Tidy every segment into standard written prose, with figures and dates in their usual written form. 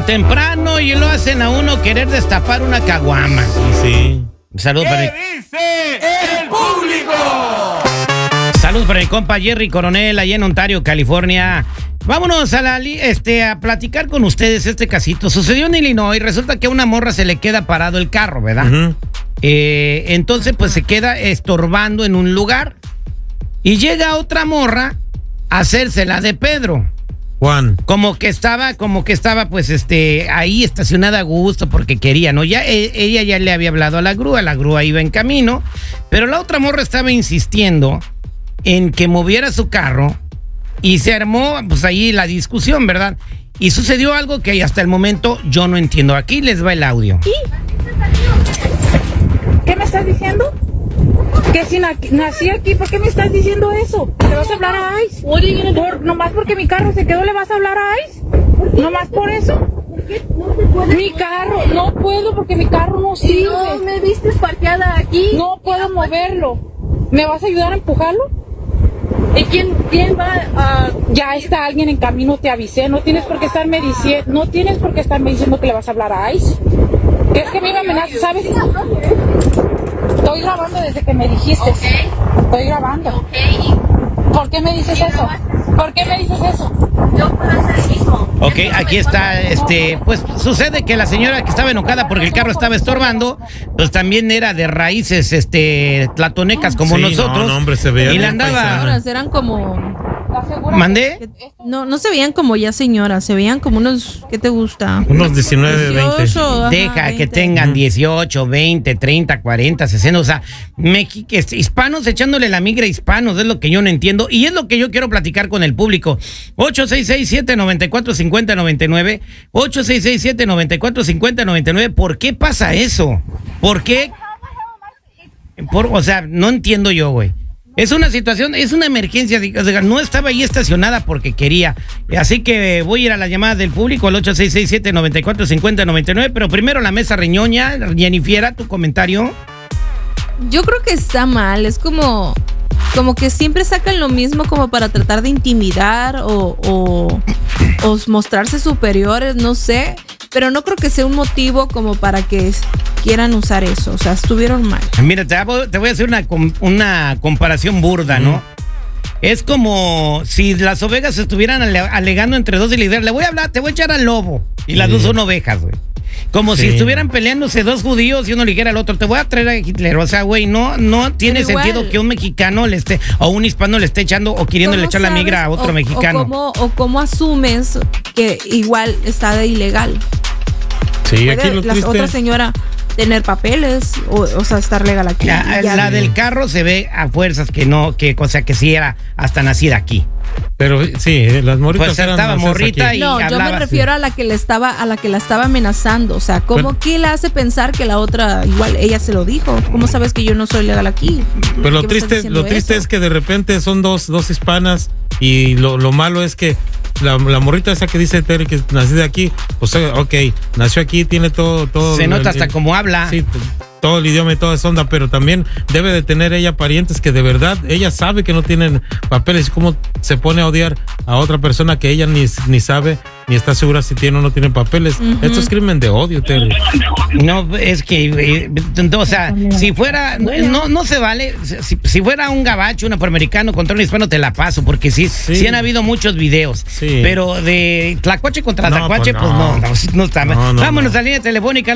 tan temprano y lo hacen a uno querer destapar una caguama. Sí. Salud para ¿Qué dice el público? Salud para mi compa Jerry Coronel, allá en Ontario, California. Vámonos a platicar con ustedes este casito. Sucedió en Illinois. Resulta que a una morra se le queda parado el carro, ¿verdad? Uh-huh. Entonces, pues se queda estorbando en un lugar. Y llega otra morra a hacérsela de Pedro. Juan. Como que estaba, pues, ahí estacionada a gusto porque quería, ¿no? Ella ya le había hablado a la grúa iba en camino, pero la otra morra estaba insistiendo en que moviera su carro y se armó, pues, ahí la discusión, ¿verdad? Y sucedió algo que hasta el momento yo no entiendo. Aquí les va el audio. ¿Y? ¿Qué me estás diciendo? Que si nací aquí, ¿por qué me estás diciendo eso? ¿Le vas a hablar a ICE? Nomás porque mi carro se quedó, ¿le vas a hablar a ICE? ¿Nomás por eso? ¿Por qué no se puede? Mi carro, no puedo porque mi carro no sirve. No me viste parqueada aquí. No puedo moverlo. ¿Me vas a ayudar a empujarlo? ¿Y quién va a...? Ya está alguien en camino, te avisé. No tienes por qué estarme diciendo que le vas a hablar a ICE. ¿Crees que me iba a amenazar? ¿Sabes? Estoy grabando desde que me dijiste. Okay. Estoy grabando. Okay. ¿Por qué me dices eso? ¿Por qué me dices eso? Yo puedo hacer el mismo. Ok, aquí está, pues sucede que la señora que estaba enojada porque el carro estaba estorbando, pues también era de raíces, tlatonecas como sí, nosotros. No, hombre, se veía y la bien andaba... paisana. Eran como... ¿Mandé? No se veían como ya señoras, se veían como unos, ¿qué te gusta? Unos 19, 20. 18, ajá, Deja 20. que tengan 18, 20, 30, 40, 60, o sea, hispanos echándole la migra a hispanos, es lo que yo no entiendo y es lo que yo quiero platicar con el público. 866-794-5099, 866-794-5099, ¿por qué pasa eso? ¿Por qué? O sea, no entiendo yo, güey. Es una situación, es una emergencia, o sea, no estaba ahí estacionada porque quería. Así que voy a ir a la llamada del público al 866-794-5099, pero primero la mesa reñoña. Jennifer, tu comentario. Yo creo que está mal, es como que siempre sacan lo mismo como para tratar de intimidar o mostrarse superiores, no sé, pero no creo que sea un motivo como para que quieran usar eso, o sea, estuvieron mal. Mira, te voy a hacer una comparación burda, ¿no? Es como si las ovejas estuvieran alegando entre dos y le voy a hablar, te voy a echar al lobo, y las dos son ovejas, güey. Como si estuvieran peleándose dos judíos y uno le dijera al otro, te voy a traer a Hitler. O sea, güey, no tiene sentido que un mexicano le esté, o un hispano le esté echando o queriéndole echar la migra a otro mexicano. O cómo asumes que igual está de ilegal. Sí, aquí lo la triste... otra señora tener papeles, o sea, estar legal aquí. La del carro se ve a fuerzas que no, o sea, que sí era hasta nacida aquí. Pero sí, las morritas pues estaba morrita y no, hablaba, yo me refiero a la que la estaba amenazando, o sea, ¿qué le hace pensar que la otra igual ella se lo dijo? ¿Cómo sabes que yo no soy legal aquí? Pero lo triste es que de repente son dos hispanas y lo malo es que la morrita esa que dice Terry que nació de aquí, pues ok, nació aquí, tiene todo se nota hasta cómo habla. Sí, todo el idioma y toda esa onda, pero también debe de tener ella parientes que de verdad ella sabe que no tienen papeles. ¿Cómo se pone a odiar a otra persona que ella ni sabe ni está segura si tiene o no tiene papeles? Esto es crimen de odio, Terry. No, es que, o sea, si fuera, no se vale, si fuera un gabacho, un afroamericano contra un hispano te la paso, porque sí han habido muchos videos, pero de tlacuache contra tlacuache, pues no está. Vámonos a la línea telefónica al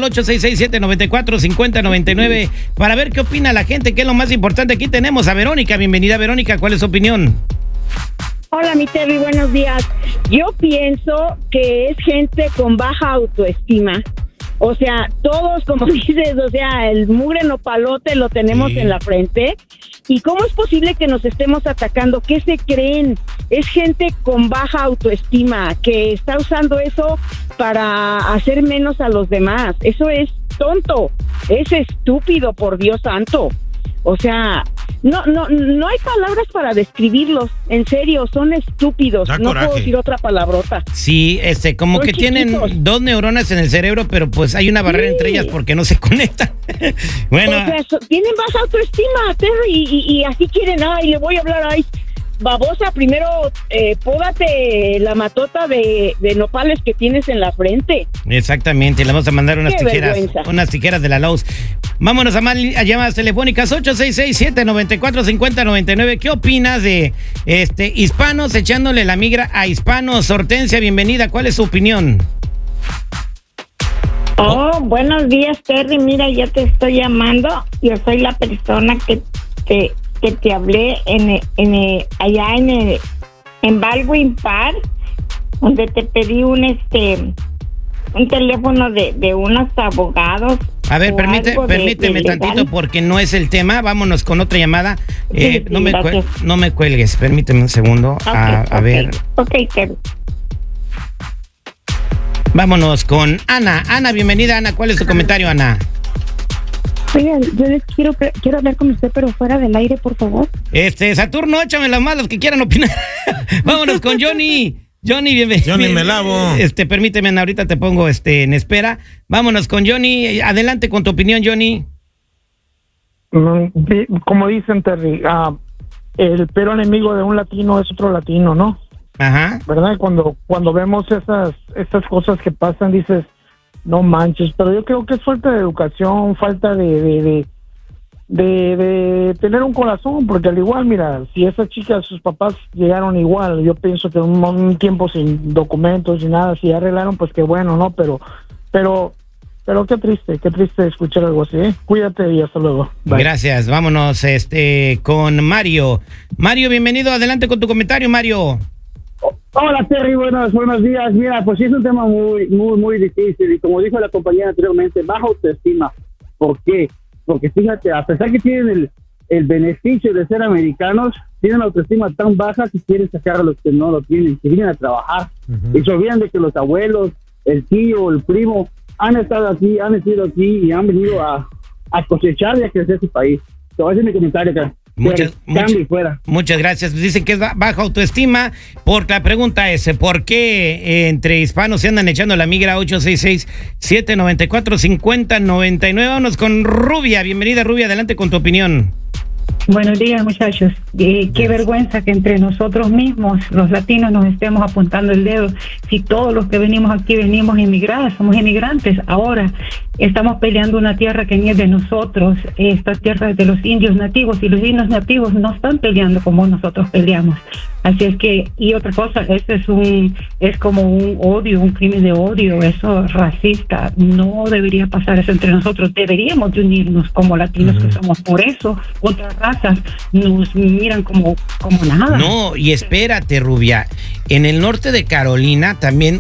866-794-5099 para ver qué opina la gente, que es lo más importante. Aquí tenemos a Verónica. Bienvenida, Verónica, ¿cuál es su opinión? Hola, mi Terry, buenos días. Yo pienso que es gente con baja autoestima. O sea, todos, como dices, o sea, el mugre nopalote lo tenemos en la frente. ¿Y cómo es posible que nos estemos atacando? ¿Qué se creen? Es gente con baja autoestima que está usando eso para hacer menos a los demás. Eso es tonto, es estúpido, por Dios santo. O sea, no hay palabras para describirlos. En serio, son estúpidos. No puedo decir otra palabrota. Sí, como que tienen dos neuronas en el cerebro, pero pues hay una barrera entre ellas porque no se conectan. Bueno. O sea, tienen baja autoestima, Terry, y así quieren, le voy a hablar a babosa, primero pódate la matota de nopales que tienes en la frente. Exactamente, le vamos a mandar unas Qué vergüenza. tijeras de la Lowe's. Vámonos a llamadas telefónicas 866-794-5099. ¿Qué opinas de hispanos echándole la migra a hispanos? Hortensia, bienvenida. ¿Cuál es su opinión? Oh, buenos días, Terry. Mira, yo te estoy llamando. Yo soy la persona que te hablé allá en Baldwin Park, donde te pedí un teléfono de unos abogados. A ver, permíteme tantito porque no es el tema. Vámonos con otra llamada. Sí, no me cuelgues. Permíteme un segundo. A ver. Ok, Terry. Vámonos con Ana. Ana, bienvenida, Ana. ¿Cuál es tu comentario, Ana? Oigan, yo les quiero hablar con usted, pero fuera del aire, por favor. Saturno, échame las malas que quieran opinar. Vámonos con Johnny. Johnny, bienvenido. Johnny, me lavo. Permíteme, Ana, ahorita te pongo en espera. Vámonos con Johnny. Adelante con tu opinión, Johnny. Como dicen, Terry, el peor enemigo de un latino es otro latino, ¿no? Ajá. ¿Verdad? Cuando vemos esas cosas que pasan, dices, no manches, pero yo creo que es falta de educación, falta de tener un corazón, porque al igual, mira, si esa chica, sus papás llegaron igual, yo pienso que un tiempo sin documentos y nada, si ya arreglaron, pues qué bueno, ¿no? Pero qué triste escuchar algo así, ¿eh? Cuídate y hasta luego. Bye. Gracias, vámonos con Mario. Mario, bienvenido, adelante con tu comentario, Mario. Hola, Terry, buenos días. Mira, pues sí es un tema muy difícil y como dijo la compañera anteriormente, baja autoestima. ¿Por qué? Porque fíjate, a pesar que tienen el beneficio de ser americanos, tienen la autoestima tan baja que quieren sacar a los que no lo tienen, que vienen a trabajar. Y se olvidan de que los abuelos, el tío, el primo, han estado aquí, han nacido aquí y han venido a cosechar y a crecer su país. Te voy a decir mi comentario acá. Muchas gracias. Dicen que es baja autoestima. Porque la pregunta es: ¿por qué entre hispanos se andan echando la migra? 866-794-5099. Vámonos con Rubia. Bienvenida, Rubia. Adelante con tu opinión. Buenos días, muchachos. Qué vergüenza que entre nosotros mismos, los latinos, nos estemos apuntando el dedo. Si todos los que venimos aquí venimos a inmigrar, somos inmigrantes. Ahora estamos peleando una tierra que ni es de nosotros. Esta tierra es de los indios nativos y los indios nativos no están peleando como nosotros peleamos. Así es que, y otra cosa, es como un odio, un crimen de odio, eso es racista. No debería pasar eso entre nosotros. Deberíamos de unirnos como latinos que somos. Por eso, otras razas nos miran como nada. No, y espérate, Rubia. En el norte de Carolina también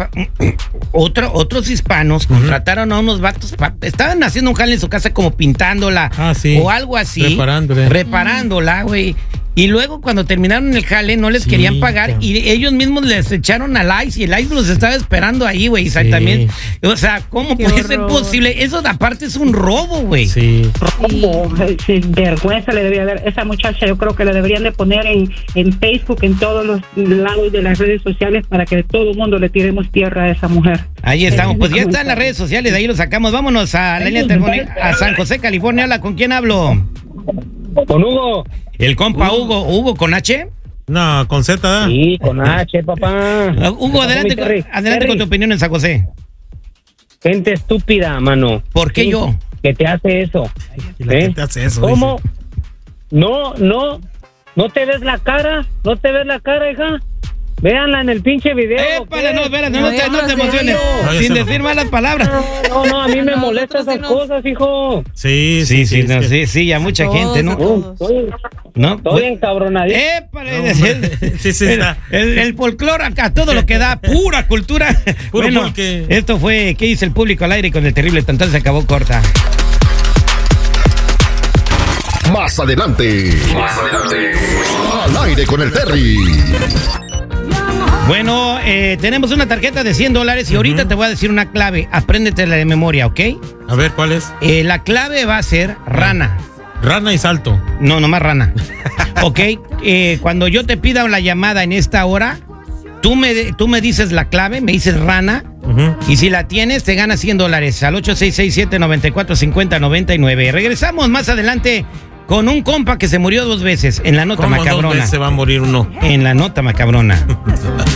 otros hispanos contrataron a unos vatos, estaban haciendo un jale en su casa como pintándola o algo así. Reparándola, güey. Y luego cuando terminaron el jale no les querían pagar y ellos mismos les echaron al ICE y el ICE los estaba esperando ahí, güey. También, o sea, ¿cómo puede ser posible? Eso aparte es un robo, güey. Sí, vergüenza le debería dar. Esa muchacha yo creo que la deberían de poner en Facebook, en todos los lados de las redes sociales para que todo el mundo le tiremos tierra a esa mujer. Ahí estamos, pues ya está en las redes sociales, de ahí lo sacamos. Vámonos a la línea telefónica a San José, California. Habla, ¿con quién hablo? Con Hugo. El compa Hugo. ¿Hugo con H? No, con Z. Sí, con H, papá. Hugo, adelante con tu opinión en San José. Gente estúpida, mano. ¿Por qué yo? ¿Qué te hace eso? ¿Qué te hace eso? ¿Cómo? Dice. No te ves la cara, hija. Véanla en el pinche video. Épale, no, espérate, no te emociones. Sin decir malas palabras. No, a mí me molestan esas cosas, hijo. Sí, ya mucha gente, ¿no? Estoy encabronadito. Épale. Sí, está. El folclore acá, todo lo que da, pura cultura. Bueno, esto fue ¿Qué dice el público al aire? Con el terrible tantán se acabó corta. Más adelante. Al aire con el Terry. Bueno, tenemos una tarjeta de $100 y ahorita te voy a decir una clave. Apréndetela de memoria, ¿ok? A ver, ¿cuál es? La clave va a ser rana. Rana y salto. No, nomás rana. ¿Ok? Cuando yo te pida la llamada en esta hora, tú me dices la clave, me dices rana, y si la tienes, te ganas $100 al 866-794-5099. Regresamos más adelante con un compa que se murió 2 veces en la nota ¿Cómo macabrona. 2 veces se va a morir uno? En la nota macabrona.